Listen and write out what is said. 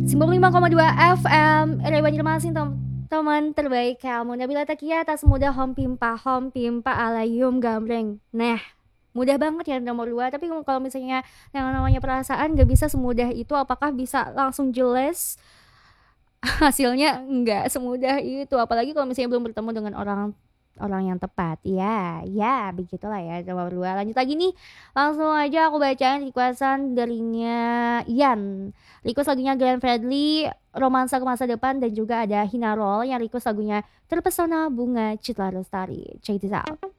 95,2 FM Rewa Banjarmasin, teman terbaik kamu. Nabila Takia tak semudah hom pimpa alayum gambreng. Nah, mudah banget ya nomor 2. Tapi kalau misalnya yang namanya perasaan gak bisa semudah itu. Apakah bisa langsung jelas? Hasilnya nggak semudah itu, apalagi kalau misalnya belum bertemu dengan orang orang yang tepat. Ya begitulah ya. Nomor 2, lanjut lagi nih, langsung aja aku bacain requestan darinya Ian. Request lagunya Glenn Fredly, Romansa ke Masa Depan, dan juga ada Hina Roll yang request lagunya Terpesona Bunga Citra Lestari. Check this out.